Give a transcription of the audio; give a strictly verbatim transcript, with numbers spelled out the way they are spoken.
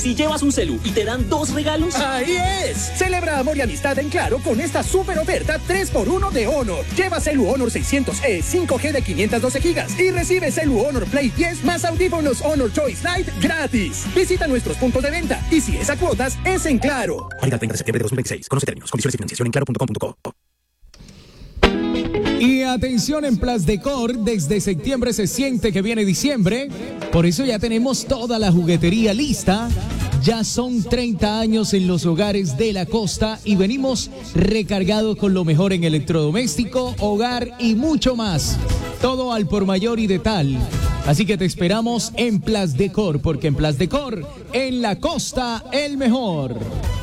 Si llevas un celu y te dan dos regalos... ¡Ahí es! Celebra amor y amistad en Claro con esta super oferta tres por uno de Honor. Lleva celu Honor seiscientos E cinco G de quinientas doce gigas y recibe celu Honor Play diez más audífonos Honor Choice Lite gratis. Visita nuestros puntos de venta y si es a cuotas, es en Claro. Válido el treinta de septiembre de dos mil veintiséis. Conoce términos, condiciones y financiación en claro punto com punto co. Y atención en Plus Decor, desde septiembre se siente que viene diciembre, por eso ya tenemos toda la juguetería lista. Ya son treinta años en los hogares de la costa y venimos recargados con lo mejor en electrodoméstico, hogar y mucho más. Todo al por mayor y de tal. Así que te esperamos en Plus Decor, porque en Plus Decor, en la costa, el mejor.